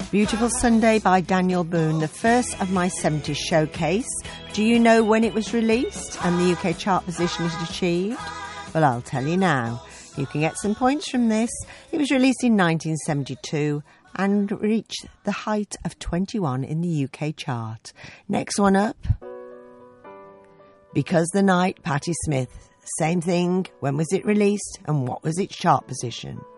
Beautiful Sunday by Daniel Boone, the first of my 70s showcase. Do you know when it was released and the UK chart position it achieved? Well, I'll tell you now. You can get some points from this. It was released in 1972 and reached the height of 21 in the UK chart. Next one up. Because the Night, Patti Smith. Same thing. When was it released and what was its chart position?